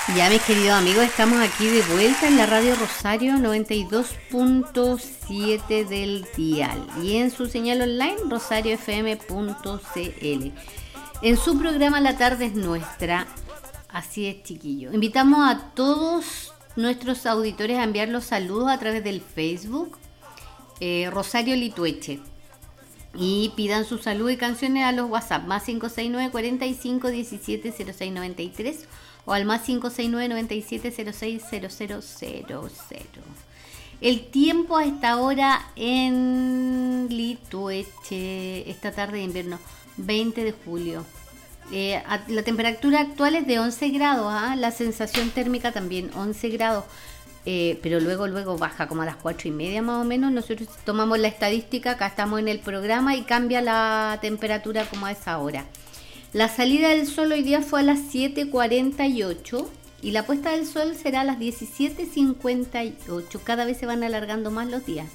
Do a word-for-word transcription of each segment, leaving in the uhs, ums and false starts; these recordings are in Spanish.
Ya, mis queridos amigos, estamos aquí de vuelta en la radio Rosario noventa y dos punto siete del dial y en su señal online rosario f m punto c l. En su programa La Tarde es Nuestra. Así es, chiquillo. Invitamos a todos nuestros auditores a enviar los saludos a través del Facebook eh, Rosario Litueche. Y pidan su salud y canciones a los WhatsApp más cinco seis nueve, cuarenta y cinco, diecisiete, cero seis noventa y tres o al más cinco seis nueve, noventa y siete, cero seis, cero cero cero cero. El tiempo a esta hora en Litueche, esta tarde de invierno, veinte de julio. Eh, la temperatura actual es de once grados, ¿eh? La sensación térmica también once grados. Eh, pero luego luego baja como a las cuatro y media más o menos. Nosotros tomamos la estadística, acá estamos en el programa y cambia la temperatura como a esa hora. La salida del sol hoy día fue a las siete cuarenta y ocho y la puesta del sol será a las diecisiete cincuenta y ocho. Cada vez se van alargando más los días.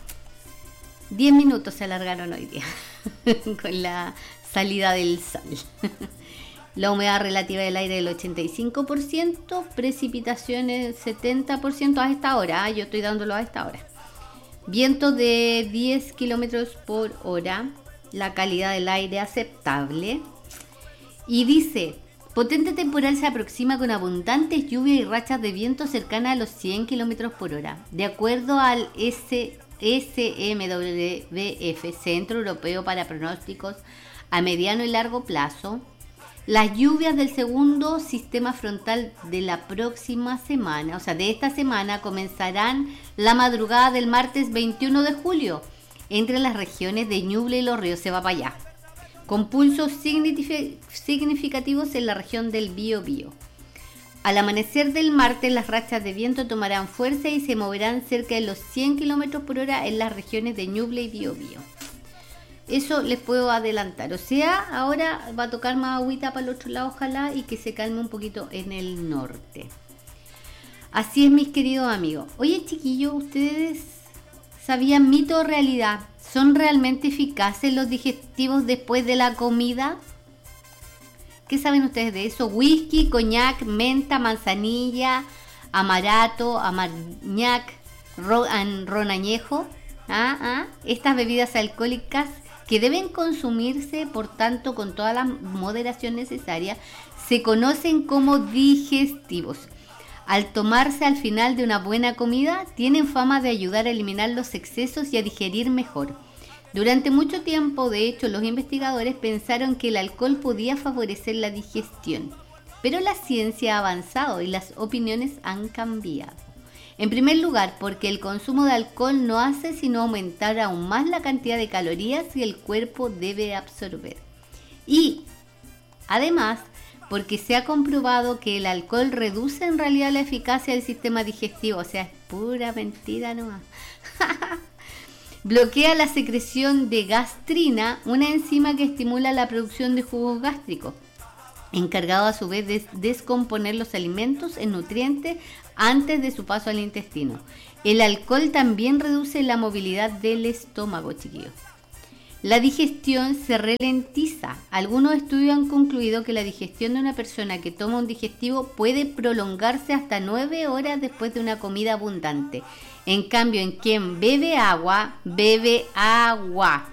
diez minutos se alargaron hoy día con la salida del sol. La humedad relativa del aire del ochenta y cinco por ciento, precipitaciones setenta por ciento a esta hora, yo estoy dándolo a esta hora. Viento de diez kilómetros por hora, la calidad del aire aceptable. Y dice, potente temporal se aproxima con abundantes lluvias y rachas de viento cercanas a los cien kilómetros por hora. De acuerdo al S M W F, Centro Europeo para Pronósticos a Mediano y Largo Plazo, las lluvias del segundo sistema frontal de la próxima semana, o sea, de esta semana, comenzarán la madrugada del martes veintiuno de julio entre las regiones de Ñuble y Los Ríos, se va para allá, con pulsos significativos en la región del Biobío. Al amanecer del martes, las rachas de viento tomarán fuerza y se moverán cerca de los cien kilómetros por hora en las regiones de Ñuble y Biobío. Eso les puedo adelantar. O sea, ahora va a tocar más agüita para el otro lado, ojalá, y que se calme un poquito en el norte. Así es, mis queridos amigos. Oye, chiquillos, ¿ustedes sabían mito o realidad? ¿Son realmente eficaces los digestivos después de la comida? ¿Qué saben ustedes de eso? Whisky, coñac, menta, manzanilla, amarato, amarñac, ron, ron añejo. ¿Ah, ah? Estas bebidas alcohólicas que deben consumirse, por tanto, con toda la moderación necesaria, se conocen como digestivos. Al tomarse al final de una buena comida, tienen fama de ayudar a eliminar los excesos y a digerir mejor. Durante mucho tiempo, de hecho, los investigadores pensaron que el alcohol podía favorecer la digestión, pero la ciencia ha avanzado y las opiniones han cambiado. En primer lugar, porque el consumo de alcohol no hace sino aumentar aún más la cantidad de calorías que el cuerpo debe absorber. Y, además, porque se ha comprobado que el alcohol reduce en realidad la eficacia del sistema digestivo, o sea, es pura mentira nomás. Bloquea la secreción de gastrina, una enzima que estimula la producción de jugos gástricos, encargado a su vez de descomponer los alimentos en nutrientes antes de su paso al intestino. El alcohol también reduce la movilidad del estómago, chiquillos. La digestión se ralentiza. Algunos estudios han concluido que la digestión de una persona que toma un digestivo puede prolongarse hasta nueve horas después de una comida abundante. En cambio, en quien bebe agua, bebe agua.